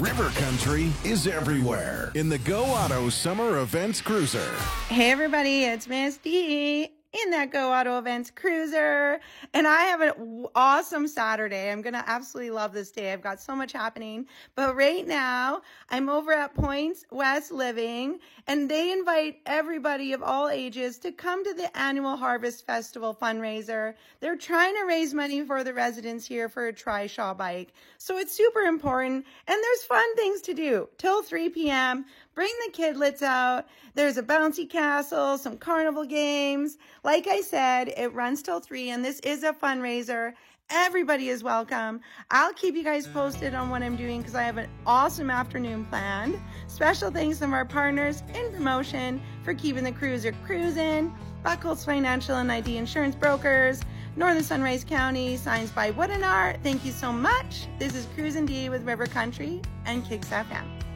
River Country is everywhere in the Go Auto Summer Events Cruiser. Hey everybody, it's Miss D in that Go Auto Events Cruiser, and I have an awesome Saturday. I'm going to absolutely love this day. I've got so much happening, but right now I'm over at Points West Living, and they invite everybody of all ages to come to the annual Harvest Festival fundraiser. They're trying to raise money for the residents here for a Trishaw bike, so it's super important, and there's fun things to do till 3 p.m. Bring the kidlets out. There's a bouncy castle, some carnival games. Like I said, it runs till 3, and this is a fundraiser. Everybody is welcome. I'll keep you guys posted on what I'm doing because I have an awesome afternoon planned. Special thanks to our partners in promotion for keeping the cruiser cruising. Buckles Financial and ID Insurance Brokers, Northern Sunrise County, Signs by Wood and Art. Thank you so much. This is Cruisin' D with River Country and Kicks FM.